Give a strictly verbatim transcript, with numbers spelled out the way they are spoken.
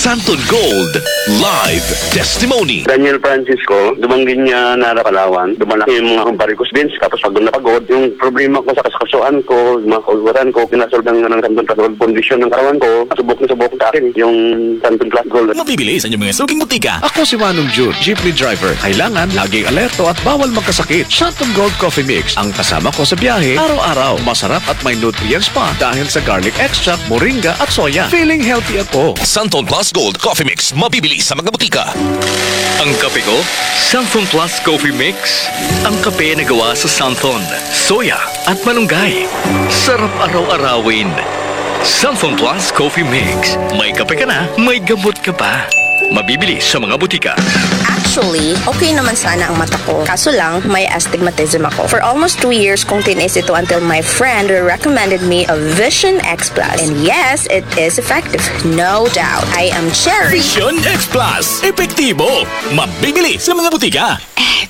Santon Gold Live Testimony. Daniel Francisco, dumanggin niya na Palawan. Dumalaki yung mga varicose veins, tapos pagod na pagod. Yung problema ko sa kasakasuan ko, yung mga kauluran ko, pinasolve ng, ng Santon Plus Gold condition ng katawan ko. Subok na subok sa akin yung Santon Plus Gold. Mabibili sa inyong mga suking butika. Ako si Manong June, jeepney driver. Kailangan laging alerto at bawal magkasakit. Santon Gold Coffee Mix ang kasama ko sa biyahe araw-araw. Masarap at may nutrients pa dahil sa garlic extract, moringa at soya. Feeling healthy ako. Santon Plus Gold Coffee Mix. Mabibili sa mga butika. Ang kape ko, Santon Plus Coffee Mix. Ang kape na gawa sa Santon, soya at malunggay. Sarap araw-arawin. Santon Plus Coffee Mix. May kape ka na, may gamot ka pa. Mabibili sa mga butika. Actually, okay naman sana ang mata ko. Kaso lang, may astigmatism ako. For almost two years kong tinis ito until my friend recommended me a Vision X Plus. And yes, it is effective. No doubt. I am Cherry. Vision X Plus. Epektibo. Mabibili sa mga butika.